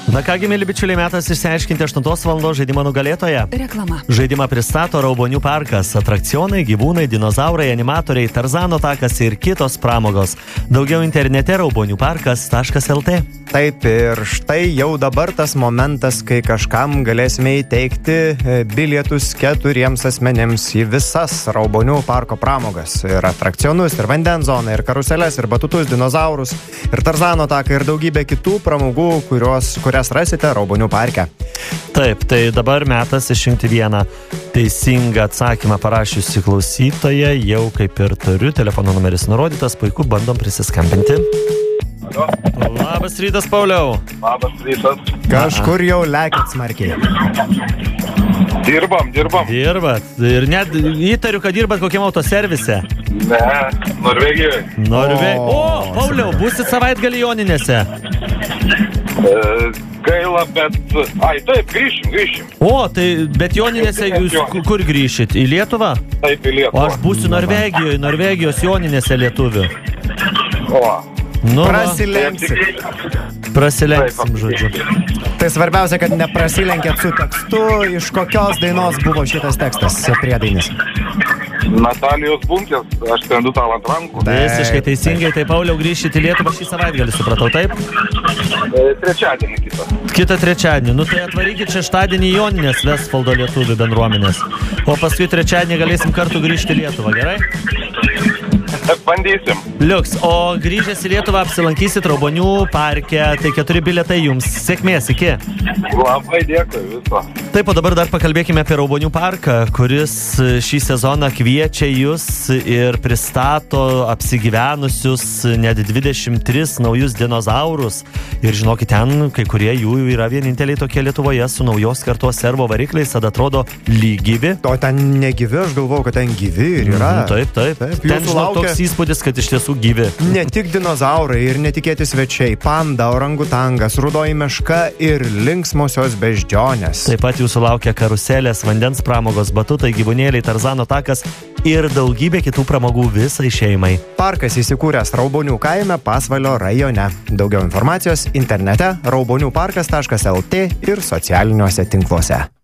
Na kągi, mėly bičiuliai, metas išsiaiškinti 8 valandos žaidimo nugalėtoją. Reklama. Žaidimą pristato Raubonių parkas. Atrakcionai, gyvūnai, dinozaurai, animatoriai, Tarzano takas ir kitos pramogos. Daugiau internete rauboniuparkas.lt. Taip, ir štai jau dabar tas momentas, kai kažkam galėsime įteikti bilietus 4 asmenėms į visas Raubonių parko pramogas. Ir atrakcionus, ir vandens zoną, ir karuseles, ir batutus, dinozaurus, ir Tarzano taką, ir daugybę kitų pramogų, kurias rasite Raubonių parke. Taip, tai dabar metas išrinkti vieną teisingą atsakymą parašiusi klausytoją. Jau kaip ir turiu, telefono numeris nurodytas, puiku, bandom prisiskambinti. Labas rytas, Pauliau. Labas rytas. Kažkur jau lekit smarkiai. Dirbam. Dirbat. Ir net įtariu, kad dirbat kokiam autoservise. Ne, Norvegijoje. O, Pauliau, būsit savaitgalį Joninėse. Gaila, bet... Taip, grįšim. O, tai, bet Joninėse jūs kur grįšit? Į Lietuvą? Taip, į Lietuvą. O aš būsiu Norvegijoje, Norvegijos Joninėse lietuvių. O. Nu, Prasilenksim, žodžiu. Tai svarbiausia, kad neprasilenkėt su tekstu. Iš kokios dainos buvo šitas tekstas priedainis? Natalijos Bunkės, aš skrendu tau ant rankų. Visiškai teisingai, tai Pauliau grįšit į Lietuvą šį savaitgalį, supratau, taip? Trečiadienį kitą. Kitą trečiadienį. Nu tai atvarykit šeštadienį Joninės Vestfoldo lietuvių bendruomenės. O paskui trečiadienį galėsim kartu grįžti į Lietuvą, gerai? Bandysim. Liuks, o grįžęs į Lietuvą apsilankysit Raubonių parke, tai 4 bilietai jums. Sėkmės, iki. Labai dėkui, viso. Taip, o dabar dar pakalbėkime apie Raubonių parką, kuris šį sezoną kviečia jūs ir pristato apsigyvenusius net 23 naujus dinozaurus. Ir žinokit, ten kai kurie jų yra vieninteliai tokie Lietuvoje su naujos kartos servo varikliais, tad atrodo lyg gyvi. O ten negyvi, aš galvau, kad ten gyvi ir yra. Taip. Ten žinok toks įspūdis, kad iš tiesų gyvi. Ne tik dinozaurai ir netikėti svečiai, panda, orangutangas, rudoji meška ir linksmosios beždžionės. Taip pat jūsų laukia karuselės, vandens pramogos, batutai, gyvūnėliai, Tarzano takas ir daugybė kitų pramogų visai šeimai. Parkas įsikūręs Raubonių kaime Pasvalio rajone. Daugiau informacijos internete rauboniuparkas.lt ir socialiniuose tinkluose.